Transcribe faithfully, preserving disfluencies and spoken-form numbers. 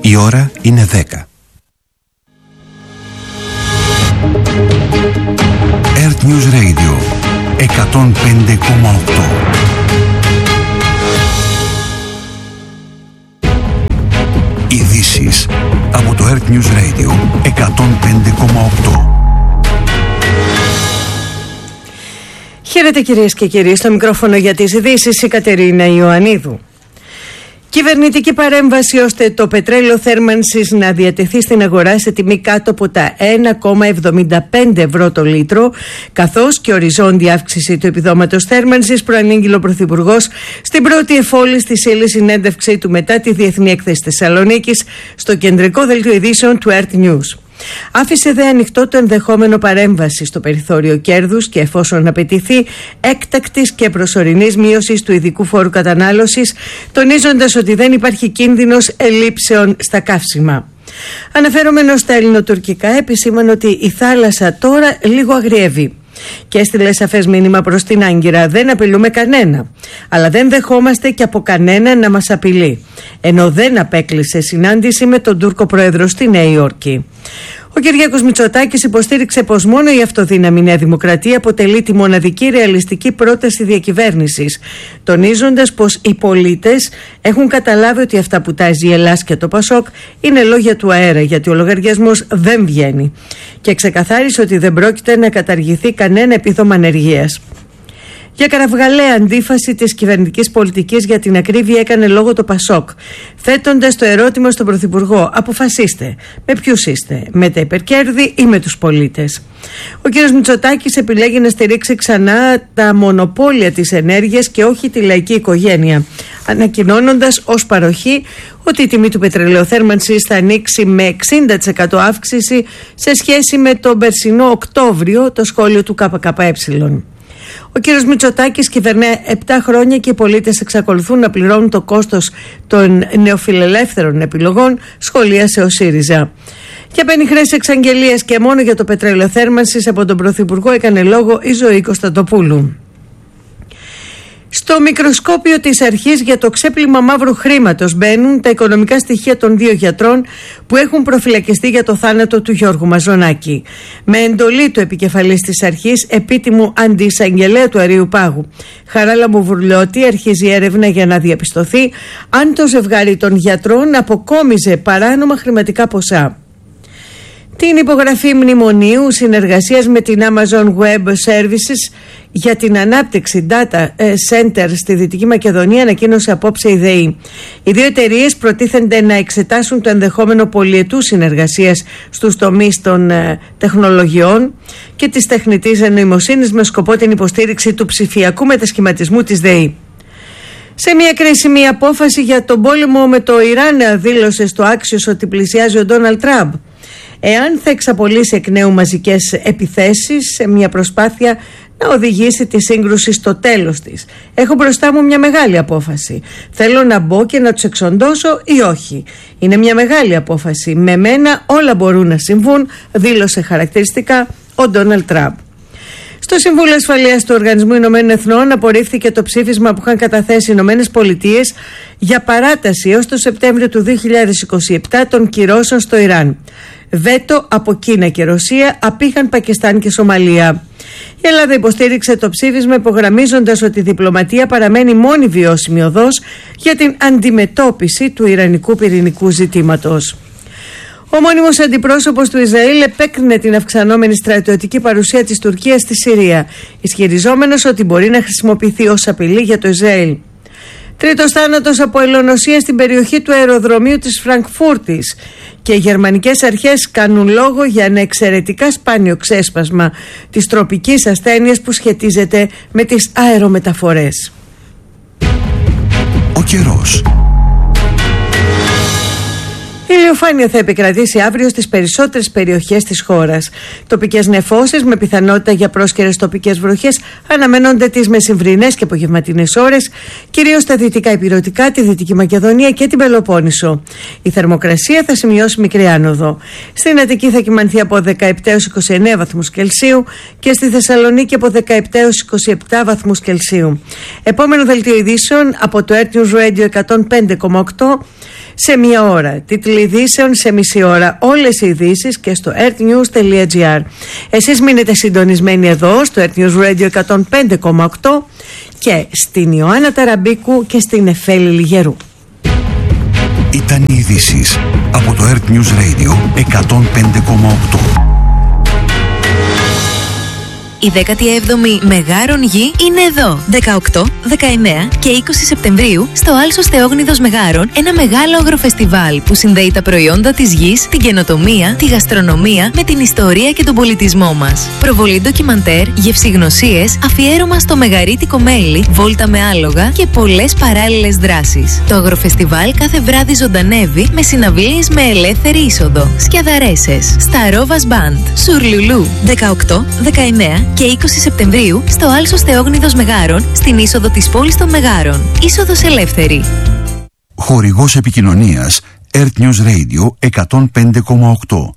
Η ώρα είναι δέκα. Earth News Radio εκατόν πέντε κόμμα οκτώ. Ειδήσεις από το Earth News Radio εκατόν πέντε κόμμα οκτώ. Χαίρετε κυρίες και κύριοι, στο μικρόφωνο για τις ειδήσεις η Κατερίνα Ιωαννίδου. Κυβερνητική παρέμβαση ώστε το πετρέλαιο θέρμανσης να διατεθεί στην αγορά σε τιμή κάτω από τα ένα κόμμα εβδομήντα πέντε ευρώ το λίτρο, καθώς και οριζόντια αύξηση του επιδόματος θέρμανσης, προανήγγειλε ο Πρωθυπουργός στην πρώτη εφόλη της ύλης συνέντευξή του μετά τη Διεθνή Έκθεση Θεσσαλονίκης στο κεντρικό δελτίο ειδήσεων του Earth News. Άφησε δε ανοιχτό το ενδεχόμενο παρέμβαση στο περιθώριο κέρδους και εφόσον απαιτηθεί έκτακτης και προσωρινής μείωσης του ειδικού φόρου κατανάλωσης, τονίζοντας ότι δεν υπάρχει κίνδυνος ελλείψεων στα καύσιμα. Αναφερόμενος στα ελληνοτουρκικά, επισήμανε ότι η θάλασσα τώρα λίγο αγριεύει και έστειλε σαφές μήνυμα προς την Άγκυρα: δεν απειλούμε κανένα, αλλά δεν δεχόμαστε και από κανένα να μας απειλεί, ενώ δεν απέκλεισε συνάντηση με τον Τούρκο πρόεδρο στη Νέα Υόρκη. Ο Κυριάκος Μητσοτάκης υποστήριξε πως μόνο η αυτοδύναμη Νέα Δημοκρατία αποτελεί τη μοναδική ρεαλιστική πρόταση διακυβέρνησης, τονίζοντας πως οι πολίτες έχουν καταλάβει ότι αυτά που τάζει η Ελλάς και το Πασόκ είναι λόγια του αέρα, γιατί ο λογαριασμός δεν βγαίνει, και ξεκαθάρισε ότι δεν πρόκειται να καταργηθεί κανένα επίδομα ανεργίας. Για κραυγαλαία αντίφαση της κυβερνητικής πολιτικής για την ακρίβεια έκανε λόγο το Πασόκ, θέτοντας το ερώτημα στον Πρωθυπουργό: αποφασίστε, με ποιους είστε, με τα υπερκέρδη ή με τους πολίτες? Ο κ. Μητσοτάκης επιλέγει να στηρίξει ξανά τα μονοπόλια της ενέργειας και όχι τη λαϊκή οικογένεια, ανακοινώνοντας ως παροχή ότι η τιμή του πετρελαίου θέρμανσης θα ανοίξει με εξήντα τοις εκατό αύξηση σε σχέση με τον περσινό Οκτώβριο, το σχόλιο του ΚΚΕ. Ο κύριος Μητσοτάκης κυβερνάει επτά χρόνια και οι πολίτες εξακολουθούν να πληρώνουν το κόστος των νεοφιλελεύθερων επιλογών, σχολίασε ο ΣΥΡΙΖΑ. Για πενιχρές εξαγγελίες και μόνο για το πετρέλαιο θέρμανσης από τον Πρωθυπουργό έκανε λόγο η Ζωή Κωνσταντοπούλου. Στο μικροσκόπιο της αρχής για το ξέπλυμα μαύρου χρήματος μπαίνουν τα οικονομικά στοιχεία των δύο γιατρών που έχουν προφυλακιστεί για το θάνατο του Γιώργου Μαζονάκη. Με εντολή του επικεφαλής της αρχής, επίτιμου αντιεισαγγελέα του Αριού Πάγου, Χαράλαμπου Βουρλιώτη, αρχίζει έρευνα για να διαπιστωθεί αν το ζευγάρι των γιατρών αποκόμιζε παράνομα χρηματικά ποσά. Την υπογραφή μνημονίου συνεργασίας με την Amazon Web Services για την ανάπτυξη data center στη Δυτική Μακεδονία ανακοίνωσε απόψε η ΔΕΗ. Οι δύο εταιρείες προτίθενται να εξετάσουν το ενδεχόμενο πολυετού συνεργασίας στους τομείς των ε, τεχνολογιών και της τεχνητής νοημοσύνης με σκοπό την υποστήριξη του ψηφιακού μετασχηματισμού της ΔΕΗ. Σε μια κρίσιμη απόφαση για τον πόλεμο με το Ιράν, δήλωσε στο Axios ότι πλησιάζει ο Ντόναλντ Τραμπ, εάν θα εξαπολύσει εκ νέου μαζικές επιθέσεις σε μια προσπάθεια να οδηγήσει τη σύγκρουση στο τέλος της. Έχω μπροστά μου μια μεγάλη απόφαση. Θέλω να μπω και να τους εξοντώσω ή όχι. Είναι μια μεγάλη απόφαση. Με μένα όλα μπορούν να συμβούν, δήλωσε χαρακτηριστικά ο Ντόναλντ Τραμπ. Στο Συμβούλιο Ασφαλείας του Οργανισμού Ηνωμένων Εθνών απορρίφθηκε το ψήφισμα που είχαν καταθέσει οι Ηνωμένες Πολιτείες για παράταση έως το Σεπτέμβριο του δύο χιλιάδες είκοσι επτά των κυρώσεων στο Ιράν. Βέτο από Κίνα και Ρωσία, απήχαν Πακιστάν και Σομαλία. Η Ελλάδα υποστήριξε το ψήφισμα υπογραμμίζοντας ότι η διπλωματία παραμένει μόνη βιώσιμη οδός για την αντιμετώπιση του ιρανικού πυρηνικού ζητήματος. Ο μόνιμος αντιπρόσωπος του Ισραήλ επέκρινε την αυξανόμενη στρατιωτική παρουσία της Τουρκίας στη Συρία, ισχυριζόμενος ότι μπορεί να χρησιμοποιηθεί ως απειλή για το Ισραήλ. Τρίτος θάνατος από ελονοσία στην περιοχή του αεροδρομίου της Φραγκφούρτης, και οι γερμανικές αρχές κάνουν λόγο για ένα εξαιρετικά σπάνιο ξέσπασμα της τροπικής ασθένειας που σχετίζεται με τις αερομεταφορές. Ο καιρός. Η ηλιοφάνεια θα επικρατήσει αύριο στις περισσότερες περιοχές της χώρας. Τοπικές νεφώσεις με πιθανότητα για πρόσκαιρες τοπικές βροχές αναμένονται τις μεσημβρινές και απογευματινές ώρες, κυρίως στα δυτικά ηπειρωτικά, τη Δυτική Μακεδονία και την Πελοπόννησο. Η θερμοκρασία θα σημειώσει μικρή άνοδο. Στην Αττική θα κυμανθεί από δεκαεπτά έως είκοσι εννέα βαθμούς Κελσίου και στη Θεσσαλονίκη από δεκαεπτά έως είκοσι επτά βαθμούς Κελσίου. Επόμενο δελτίο ειδήσεων από το Earth News Radio εκατόν πέντε κόμμα οκτώ. σε μία ώρα. Τίτλοι ειδήσεων σε μισή ώρα. Όλες οι ειδήσεις και στο earthnews.gr. Εσείς μείνετε συντονισμένοι εδώ στο Earth News Radio εκατόν πέντε κόμμα οκτώ και στην Ιωάννα Ταραμπίκου και στην Εφέλη Λιγερού. Ήταν οι ειδήσεις από το Earth News Radio εκατόν πέντε κόμμα οκτώ. Η δέκατη έβδομη Μεγάρων Γη είναι εδώ. δεκαοκτώ, δεκαεννέα και είκοσι Σεπτεμβρίου στο Άλσος Θεόγνιδος Μεγάρων, ένα μεγάλο αγροφεστιβάλ που συνδέει τα προϊόντα της γης, την καινοτομία, τη γαστρονομία με την ιστορία και τον πολιτισμό μας. Προβολή ντοκιμαντέρ, γευσηγνωσίες, αφιέρωμα στο μεγαρίτικο μέλι, βόλτα με άλογα και πολλές παράλληλες δράσεις. Το αγροφεστιβάλ κάθε βράδυ ζωντανεύει με συναυλίες με ελεύθερη είσοδο. Σκιαδαρέσες, Σταρόβας Μπαντ, Σουρλουλού, δεκαοκτώ, δεκαεννέα και είκοσι Σεπτεμβρίου στο Άλσος Θεόγνιδος Μεγάρων, στην είσοδο της πόλης των Μεγάρων. Είσοδος ελεύθερη. Χορηγός επικοινωνίας Earth News Radio εκατόν πέντε κόμμα οκτώ.